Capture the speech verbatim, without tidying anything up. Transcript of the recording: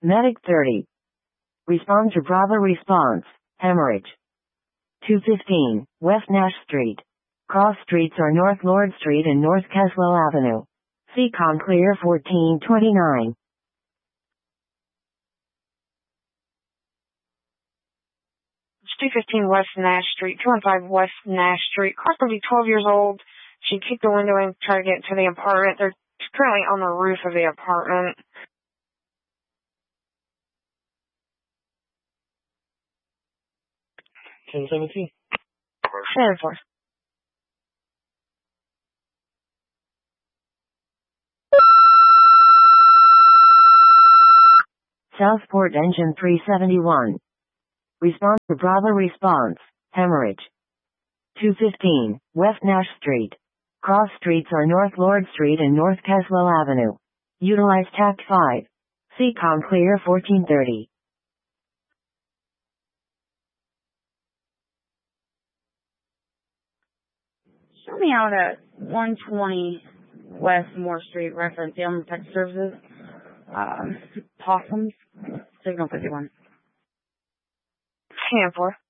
Medic thirty. Respond to Bravo response. Hemorrhage. two fifteen, West Nash Street. Cross streets are North Lord Street and North Caswell Avenue. Seacon clear fourteen twenty-nine. two fifteen West Nash Street, two fifteen West Nash Street. Car's going to be twelve years old. She kicked the window in to try to get into the apartment. They're currently on the roof of the apartment. ten seventeen. ten four. Southport engine three seventy-one. Respond to Bravo response. Hemorrhage. two fifteen, West Nash Street. Cross streets are North Lord Street and North Caswell Avenue. Utilize Tact five. Seacon clear fourteen thirty. Show me out at one twenty West Moore Street, reference Elmer Tech Services. Um, Possums, Signal fifty-one. ten four.